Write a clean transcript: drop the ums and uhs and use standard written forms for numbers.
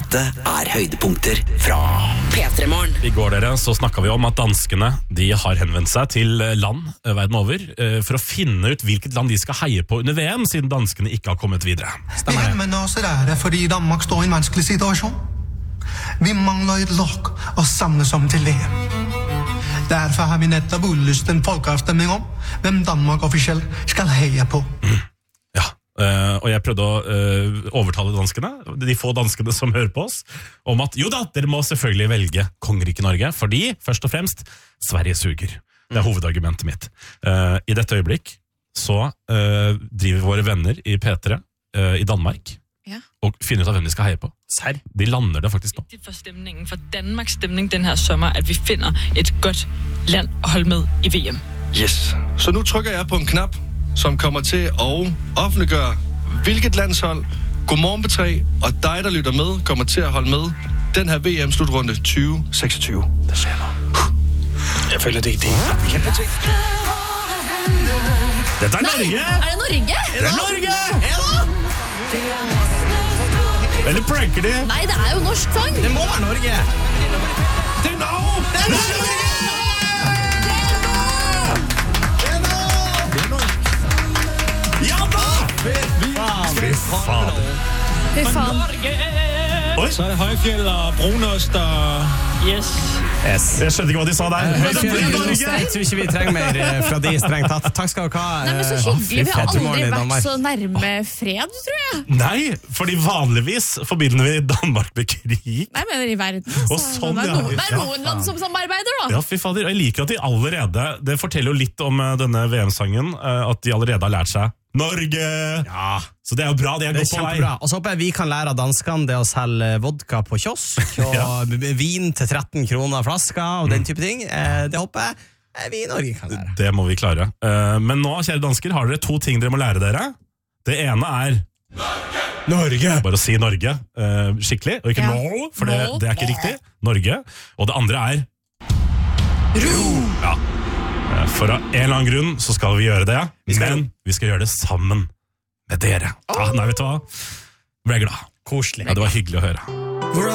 Dette høydepunkter fra P3morgen. I går så snakket vi om at danskene de har henvendt seg til land verden over for å finne ut hvilket land de skal heie på under VM, siden danskene ikke har kommet videre. Ja, men også det fordi Danmark står i en vanskelig situasjon. Vi mangler et lag å samles om til VM. Derfor har vi nettopp utlyst en folkeavstemning om hvem Danmark offisielt skal heie på. Og jeg prøvde å overtale danskene, de få danskene som hører på oss, om at jo da, dere må selvfølgelig velge Kongeriket Norge, fordi først og fremst Sverige suger. Det hovedargumentet mitt. I dette øyeblikk så driver våre venner i P3 i Danmark og finner ut av hvem de skal heie på. De lander det faktisk nå. Det for stemningen, for Danmarks stemning den her sommer, at vi finner et godt land å holde med i VM. Yes, så nu trykker jeg på en knap, som kommer til å offentliggøre hvilket landshold Godmorgen P3 og deg der lytter med kommer til å holde med den her VM-slutrunde 2026. Det skjer nå. Jeg føler det ikke det. Dette Norge! Det Norge? Det Norge! Eller pranker de? Nei, det jo norsk sang. Det må være Norge. Det Norge! Fy faen. Oi. Så det Højfjell og brunost og... Yes. Jeg skjønte ikke hva de sa der. Jeg tror ikke vi trenger mer fra de strengt tatt. Takk skal dere ha. Nei, men så hyggelig. Vi har aldri vært så nærme fred, tror jeg. Nei, fordi vanligvis forbinder vi Danmark med krig. Nei, men i verden. Og sånn, det noen land som samarbeider, da. Ja, fy fader. Jeg liker at de allerede, det forteller jo litt om denne VM-sangen, at de allerede har lært seg Norge! Ja. Så det jo bra, det godt på vei. Og så håper jeg vi kan lære av danskene det å selge vodka på kiosk, og vin til 13 kroner flaska, og den type ting. Det håper jeg vi i Norge kan lære. Det må vi klare. Men nå, kjære dansker, har dere 2 ting dere må lære dere. Det ene Norge! Bare å si Norge skikkelig, og ikke nå, for det ikke riktig. Norge. Og det andre ro! Ja. For av en eller annen grunn så skal vi gjøre det, men vi skal gjøre det sammen med dere. Nei, vet du hva? Ble glad. Koselig. Ja, det var hyggelig å høre.